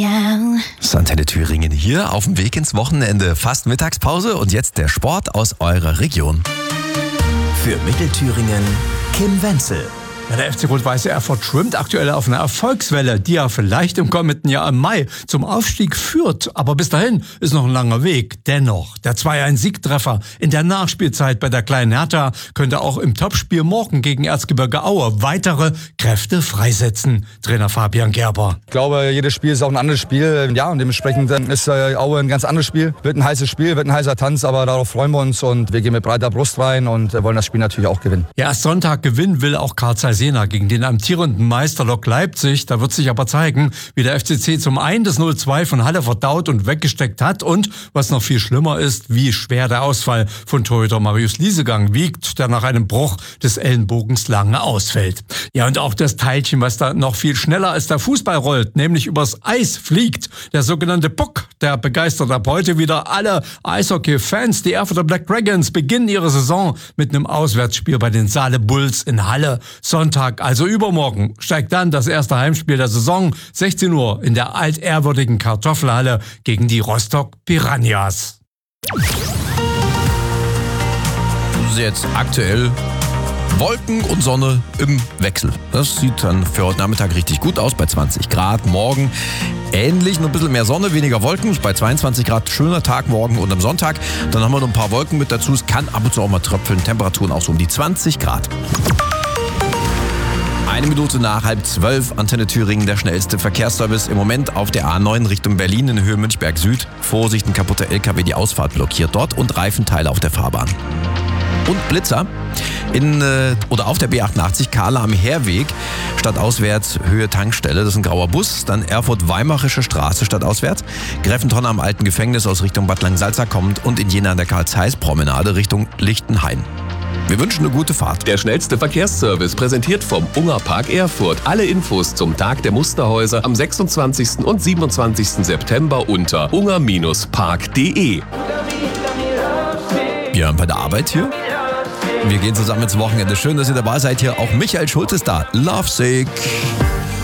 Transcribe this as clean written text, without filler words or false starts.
Ja. Antenne Thüringen hier auf dem Weg ins Wochenende. Fast Mittagspause und jetzt der Sport aus eurer Region. Für Mittelthüringen Kim Wenzel. Ja, der FC Rot-Weiße Erfurt schwimmt aktuell auf einer Erfolgswelle, die ja vielleicht im kommenden Jahr im Mai zum Aufstieg führt. Aber bis dahin ist noch ein langer Weg. Dennoch, der 2-1-Siegtreffer in der Nachspielzeit bei der kleinen Hertha könnte auch im Topspiel morgen gegen Erzgebirge Aue weitere Kräfte freisetzen. Trainer Fabian Gerber. Ich glaube, jedes Spiel ist auch ein anderes Spiel. Ja, und dementsprechend ist Aue ein ganz anderes Spiel. Wird ein heißes Spiel, wird ein heißer Tanz, aber darauf freuen wir uns und wir gehen mit breiter Brust rein und wollen das Spiel natürlich auch gewinnen. Ja, erst Sonntag gewinnen will auch Carl Zeiss Jena gegen den amtierenden Meister Lok Leipzig. Da wird sich aber zeigen, wie der FCC zum einen das 0-2 von Halle verdaut und weggesteckt hat und, was noch viel schlimmer ist, wie schwer der Ausfall von Torhüter Marius Liesegang wiegt, der nach einem Bruch des Ellenbogens lange ausfällt. Ja, und auch das Teilchen, was da noch viel schneller als der Fußball rollt, nämlich übers Eis fliegt, der sogenannte Puck, der begeistert ab heute wieder alle Eishockey-Fans. Die Erfurter Black Dragons beginnen ihre Saison mit einem Auswärtsspiel bei den Saale Bulls in Halle. Sonntag, also übermorgen, steigt dann das erste Heimspiel der Saison, 16 Uhr in der altehrwürdigen Kartoffelhalle gegen die Rostock Piranhas. Jetzt aktuell Wolken und Sonne im Wechsel. Das sieht dann für heute Nachmittag richtig gut aus bei 20 Grad. Morgen ähnlich, nur ein bisschen mehr Sonne, weniger Wolken. Bei 22 Grad schöner Tag morgen und am Sonntag. Dann haben wir noch ein paar Wolken mit dazu. Es kann ab und zu auch mal tröpfeln. Temperaturen auch so um die 20 Grad. 1 Minute nach 11:30, Antenne Thüringen, der schnellste Verkehrsservice im Moment auf der A9 Richtung Berlin in Höhe Münchberg Süd. Vorsicht, ein kaputter LKW, die Ausfahrt blockiert dort und Reifenteile auf der Fahrbahn. Und Blitzer oder auf der B88 Kahle am Heerweg, stadtauswärts Höhe Tankstelle, das ist ein grauer Bus, dann Erfurt-Weimarische Straße stadtauswärts, Greffentonne am alten Gefängnis aus Richtung Bad Langsalza kommt und in Jena an der Karl-Zeiss-Promenade Richtung Lichtenhain. Wir wünschen eine gute Fahrt. Der schnellste Verkehrsservice präsentiert vom Unger Park Erfurt. Alle Infos zum Tag der Musterhäuser am 26. und 27. September unter unger-park.de. Ja, bei der Arbeit hier. Wir gehen zusammen ins Wochenende. Schön, dass ihr dabei seid hier. Auch Michael Schulz ist da. Lovesick.